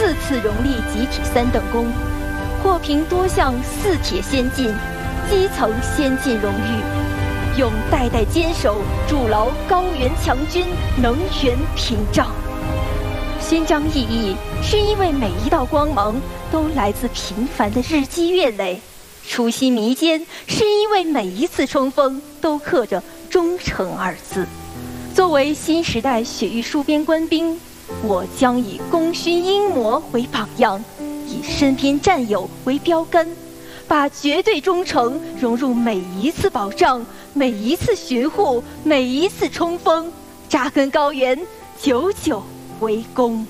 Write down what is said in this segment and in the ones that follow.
4次荣立集体3等功，获评多项4铁先进、基层先进荣誉，用代代坚守筑牢高原强军能源屏障。勋章意义是因为每一道光芒都来自平凡的日积月累，初心弥坚是因为每一次冲锋都刻着忠诚2字。作为新时代雪域戍边官兵，我将以功勋英模为榜样，以身边战友为标杆，把绝对忠诚融入每一次保障、每一次巡护、每一次冲锋，扎根高原，久久为功。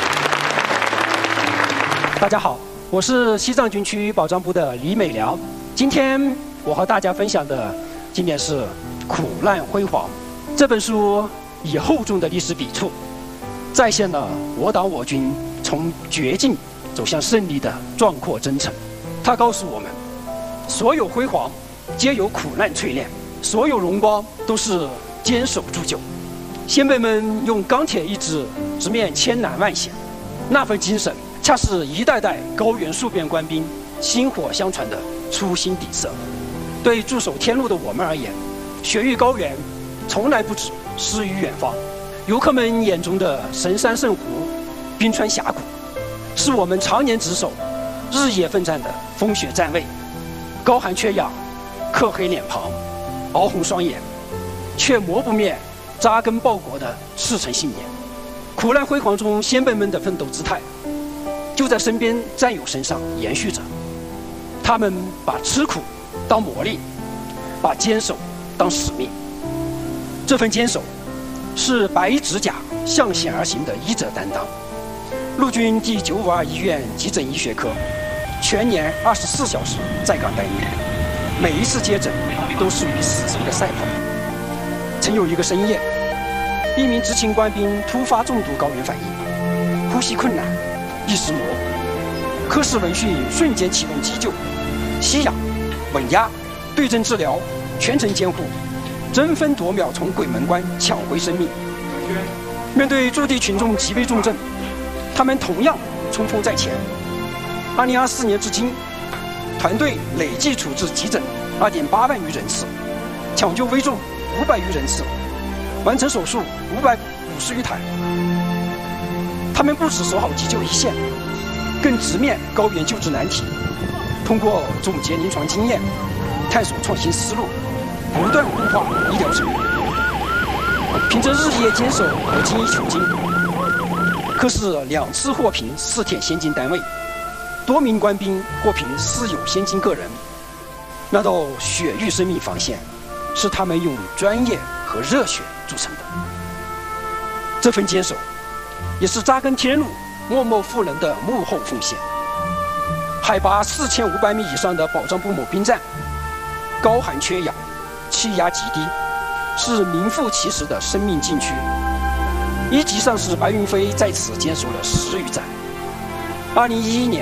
大家好，我是西藏军区保障部的李美良。今天我和大家分享的经典是《苦难辉煌》这本书，以厚重的历史笔触，再现了我党我军从绝境走向胜利的壮阔征程。它告诉我们，所有辉煌皆由苦难淬炼，所有荣光都是坚守铸就。先辈们用钢铁意志直面千难万险，那份精神恰是一代代高原戍边官兵薪火相传的初心底色。对驻守天路的我们而言，雪域高原从来不止诗与远方，游客们眼中的神山圣湖、冰川峡谷，是我们常年值守、日夜奋战的风雪站位。高寒缺氧，刻黑脸庞，熬红双眼，却磨不灭扎根报国的赤诚信念。苦难辉煌中先辈们的奋斗姿态，就在身边战友身上延续着。他们把吃苦当磨砺，把坚守当使命。这份坚守是白衣执甲向险而行的医者担当。陆军第952医院急诊医学科全年24小时在岗待命，每一次接诊都是与死神的赛跑。曾有一个深夜，一名执勤官兵突发重度高原反应，呼吸困难，意识模糊。科室闻讯瞬间启动急救、吸氧、稳压、对症治疗，全程监护，争分夺秒从鬼门关抢回生命。面对驻地群众极为重症，他们同样冲锋在前。2024年至今，团队累计处置急诊2.8万余人次，抢救危重500余人次，完成手术550余台。他们不只守好急救一线，更直面高原救治难题，通过总结临床经验，探索创新思路，不断固化医疗水平。凭着日夜坚守和精益求精，科室2次获评4铁先进单位，多名官兵获评4有先进个人。那道雪域生命防线，是他们用专业和热血筑成的。这份坚守，也是扎根天路、默默赋能的幕后奉献。海拔4500米以上的保障部某兵站，高寒缺氧，气压极低，是名副其实的生命禁区。1级上士白云飞在此坚守了10余载。2011年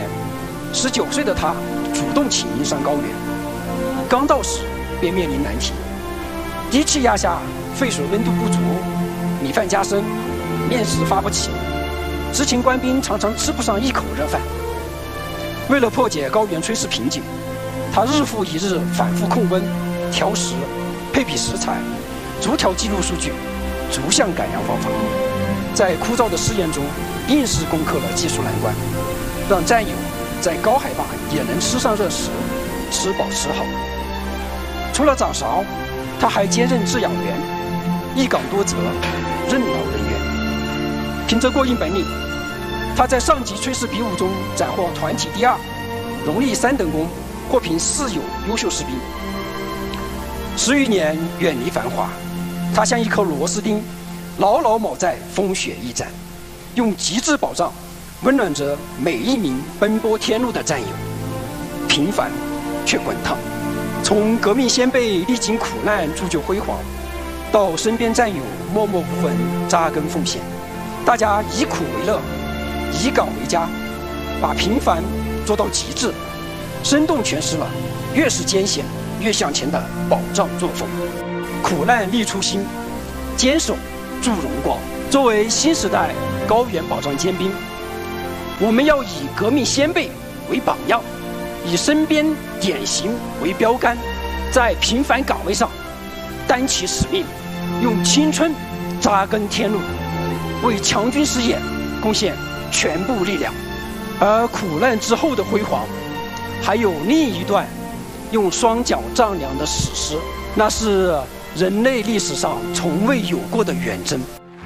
，19岁的他主动请缨上高原，刚到时便面临难题：低气压下，沸水温度不足，米饭加生，面食发不起，执勤官兵常常吃不上一口热饭。为了破解高原炊事瓶颈，他日复一日反复控温、调食、配比食材，逐条记录数据，逐项改良方法。在枯燥的试验中，硬是攻克了技术难关，让战友在高海拔也能吃上热食，吃饱吃好。除了掌勺，他还兼任制氧员，一岗多责，任劳任怨。凭着过硬本领，他在上级炊事比武中斩获团体第2，荣立3等功，获评4有优秀士兵。10余年远离繁华，他像一颗螺丝钉，牢牢铆在风雪驿站，用极致保障温暖着每一名奔波天路的战友。平凡却滚烫，从革命先辈历经苦难铸就辉煌，到身边战友默默无闻扎根奉献，大家以苦为乐，以岗为家，把平凡做到极致，生动诠释了越是艰险越向前的保障作风。苦难立初心，坚守铸荣光。作为新时代高原保障尖兵， 我们要以革命先辈为榜样，以身边典型为标杆，在平凡岗位上担起使命，用青春扎根天路，为强军事业贡献全部力量。而苦难之后的辉煌，还有另一段用双脚丈量的史诗，那是人类历史上从未有过的远征。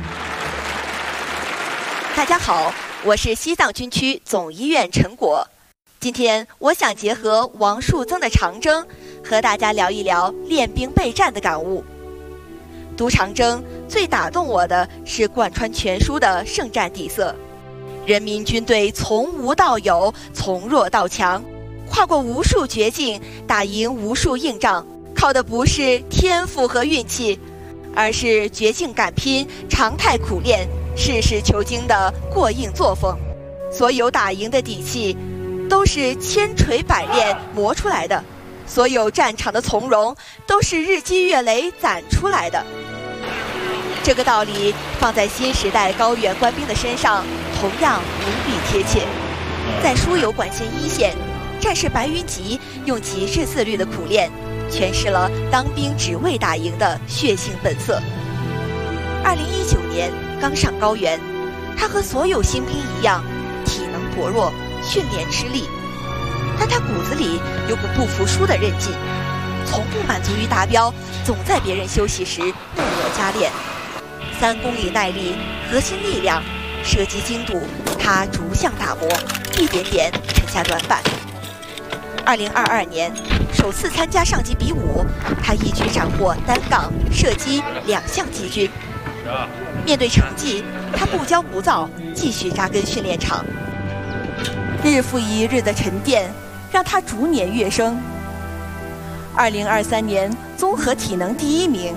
大家好，我是西藏军区总医院陈果。今天我想结合王树增的长征，和大家聊一聊练兵备战的感悟。读长征最打动我的是贯穿全书的圣战底色。人民军队从无到有，从弱到强，跨过无数绝境，打赢无数硬仗，靠的不是天赋和运气，而是绝境敢拼、常态苦练、事事求精的过硬作风。所有打赢的底气都是千锤百炼磨出来的，所有战场的从容都是日积月累攒出来的。这个道理放在新时代高原官兵的身上同样无比贴切。在输油管线一线，战士白云吉用极致自律的苦练诠释了当兵只为打赢的血性本色。2019年刚上高原，他和所有新兵一样，体能薄弱，训练吃力，但他骨子里有股不服输的韧劲，从不满足于达标，总在别人休息时怒我加练。3公里耐力、核心力量、射击精度，他逐项打磨，一点点啃下短板。2022年首次参加上级比武，他一举斩获单杠、射击2项季军。面对成绩，他不骄不躁，继续扎根训练场。日复一日的沉淀，让他逐年跃升。2023年综合体能第1名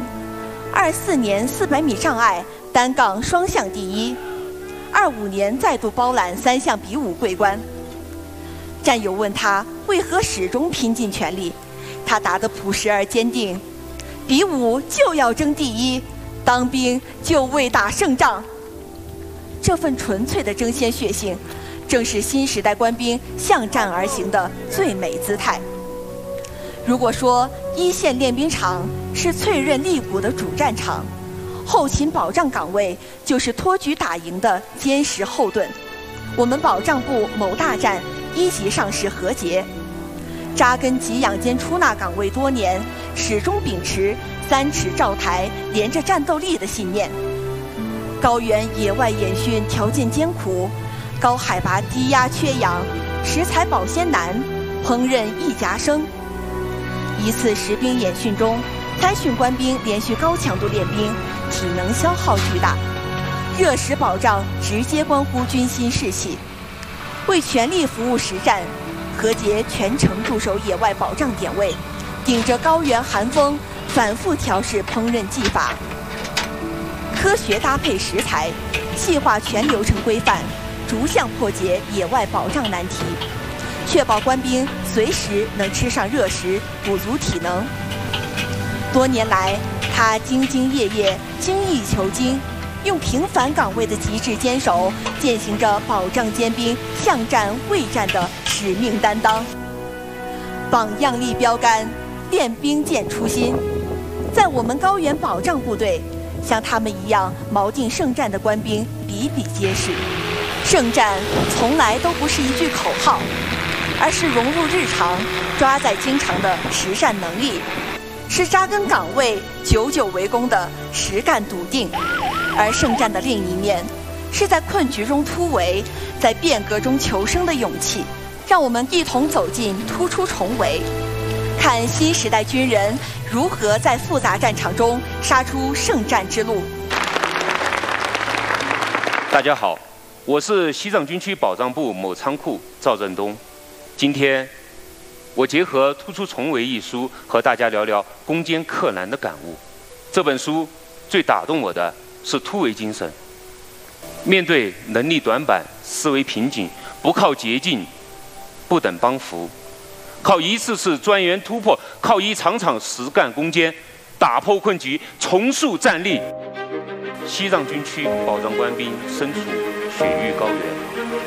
，24年400米障碍单杠双项第1， 25年再度包揽3项比武桂冠。战友问他为何始终拼尽全力，他答得朴实而坚定：比武就要争第1，当兵就为打胜仗。这份纯粹的争先血性，正是新时代官兵向战而行的最美姿态。如果说一线练兵场是淬刃立骨的主战场，后勤保障岗位就是托举打赢的坚实后盾。我们保障部某大战1级上士何杰，扎根给养间出纳岗位多年，始终秉持3尺照台连着战斗力的信念。高原野外演训条件艰苦，高海拔低压缺氧，食材保鲜难，烹饪易夹生。一次实兵演训中，参训官兵连续高强度练兵，体能消耗巨大，热食保障直接关乎军心士气。为全力服务实战，何杰全程驻守野外保障点位，顶着高原寒风反复调试烹饪技法，科学搭配食材，细化全流程规范，逐项破解野外保障难题，确保官兵随时能吃上热食，补足体能。多年来，他兢兢业业，精益求精，用平凡岗位的极致坚守，践行着保障坚兵向战卫战的使命担当。榜样立标杆，练兵见初心。在我们高原保障部队，像他们一样锚定胜战的官兵比比皆是。胜战从来都不是一句口号，而是融入日常、抓在经常的实战能力，是扎根岗位、久久为功的实干笃定。而胜战的另一面，是在困局中突围，在变革中求生的勇气。让我们一同走进突出重围，看新时代军人如何在复杂战场中杀出胜战之路。 大家好，我是西藏军区保障部某仓库赵振东。今天我结合《突出重围》一书，和大家聊聊攻坚克难的感悟。这本书最打动我的是突围精神。面对能力短板、思维瓶颈，不靠捷径，不等帮扶，靠一次次钻研突破，靠一场场实干攻坚，打破困局，重塑战力。西藏军区保障官兵身处雪域高原，